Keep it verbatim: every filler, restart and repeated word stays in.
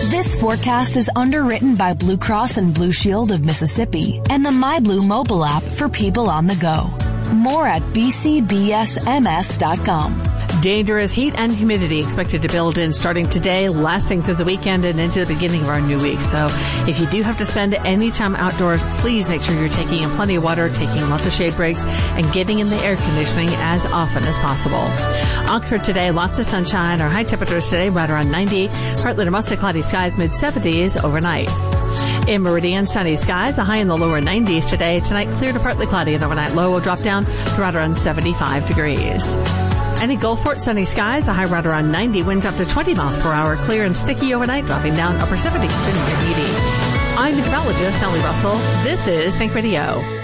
This forecast is underwritten by Blue Cross and Blue Shield of Mississippi and the MyBlue mobile app for people on the go. More at b c b s m s dot com. Dangerous heat and humidity expected to build in starting today, lasting through the weekend and into the beginning of our new week. So if you do have to spend any time outdoors, please make sure you're taking in plenty of water, taking lots of shade breaks, and getting in the air conditioning as often as possible. Oxford today, lots of sunshine. Our high temperatures today right around ninety. Partly to mostly cloudy skies, mid seventies overnight. In Meridian, sunny skies, a high in the lower nineties today. Tonight, clear to partly cloudy, and overnight low will drop down to right around seventy-five degrees. And in Gulfport, sunny skies, a high right around ninety, winds up to twenty miles per hour, clear and sticky overnight, dropping down upper seventies to near eighty. I'm meteorologist Ellie Russell. This is Think Radio.